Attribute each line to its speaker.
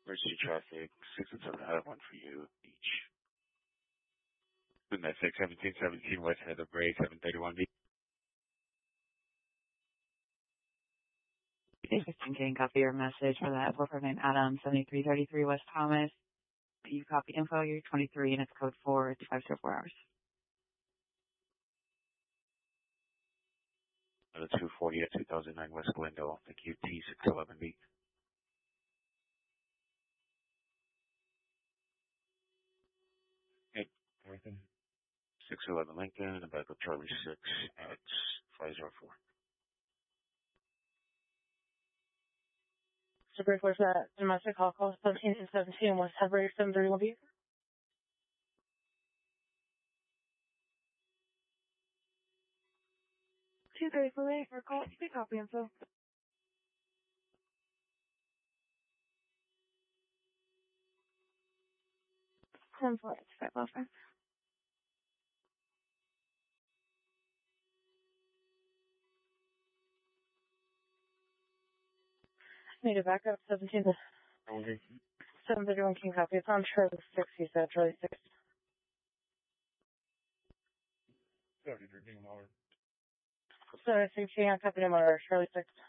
Speaker 1: Emergency traffic, 6 and 7, I have one for you each. Midnight 6, 1717 West Heather Bray, 731B.
Speaker 2: Can copy your message for that. Worker named Adam, 7333 West Thomas. You copy info, you're 23, and it's code 4, it's 504 hours.
Speaker 1: 240 at 2009 West Glendale. Thank you, T611B. Hey, Nathan. 611 Lincoln, and back with Charlie 6 at 504.
Speaker 3: Super, where's that domestic call 1717 West Headbury 731B? Two 34 for call. Speak copy info. 10-4, it's 505. Need a backup 731 King copy. It's on Charlie 6, he said. Charlie 6. Sorry, 16, I copied him on Charlie 6.